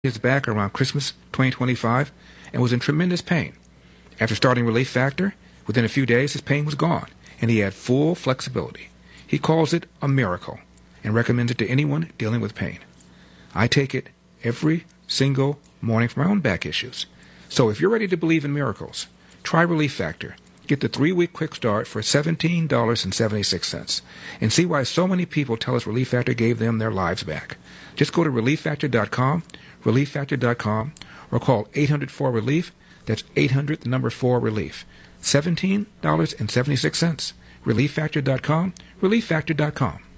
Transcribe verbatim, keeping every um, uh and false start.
his back around Christmas twenty twenty-five and was in tremendous pain. After starting Relief Factor, within a few days his pain was gone, and he had full flexibility. He calls it a miracle and recommends it to anyone dealing with pain. I take it every single morning for my own back issues. So if you're ready to believe in miracles, try Relief Factor. Get the three-week quick start for seventeen dollars and seventy-six cents and see why so many people tell us Relief Factor gave them their lives back. Just go to relief factor dot com, relief factor dot com, or call eight hundred four relief. That's eight hundred, the number four, relief. seventeen dollars and seventy-six cents. relief factor dot com, relief factor dot com.